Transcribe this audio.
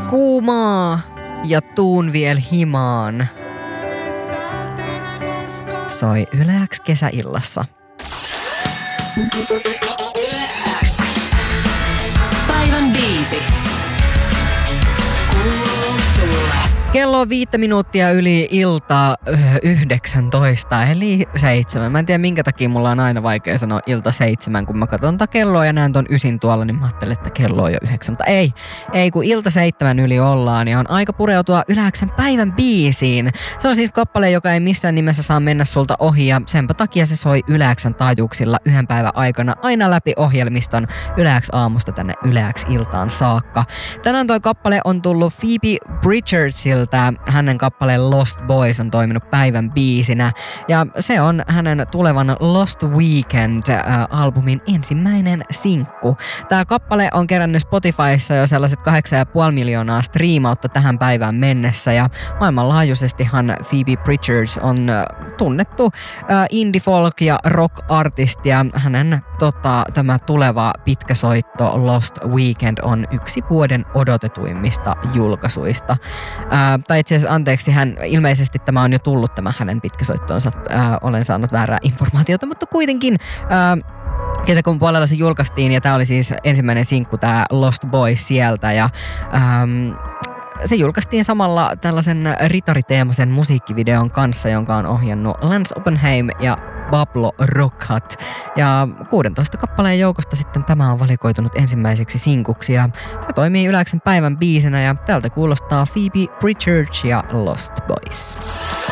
Kuumaa ja tuun viel himaan. Soi Yle X kesäillassa. Päivän biisi. Kuuluu sulle. Kello on 5 minuuttia yli ilta 19, eli 7. Mä en tiedä minkä takia mulla on aina vaikea sanoa ilta 7, kun mä katson kelloa ja näen ton 9 tuolla, niin mä ajattelen, että kello on jo 9. Mutta ei kun ilta 7 yli ollaan ja on aika pureutua Yle X:n päivän biisiin. Se on siis kappale, joka ei missään nimessä saa mennä sulta ohi ja senpä takia se soi Yle X:n taajuuksilla yhden päivän aikana aina läpi ohjelmiston Yle X aamusta tänne Yle X iltaan saakka. Tänään toi kappale on tullut Phoebe Bridgersilta. Hänen kappaleen Lost Boys on toiminut päivän biisinä ja se on hänen tulevan Lost Weekend-albumin ensimmäinen sinkku. Tää kappale on kerännyt Spotifyssa jo sellaiset 8,5 miljoonaa striimautta tähän päivään mennessä ja maailmanlaajuisestihan Phoebe Bridgers on tunnettu indie folk ja rock artisti ja hänen tämä tuleva pitkä soitto Lost Weekend on yksi vuoden odotetuimmista julkaisuista. Tai itse asiassa anteeksi, ilmeisesti tämä on jo tullut tämä hänen pitkäsoittonsa. Olen saanut väärää informaatiota, mutta kuitenkin kesäkuun puolella se julkaistiin ja tämä oli siis ensimmäinen sinkku, tämä Lost Boys sieltä ja se julkaistiin samalla tällaisen ritariteemaisen musiikkivideon kanssa, jonka on ohjannut Lance Oppenheim ja Pablo Rocat. Ja 16 kappaleen joukosta sitten tämä on valikoitunut ensimmäiseksi sinkuksi ja tämä toimii Yle X:n päivän biisinä ja tältä kuulostaa Phoebe Bridgers ja Lost Boys.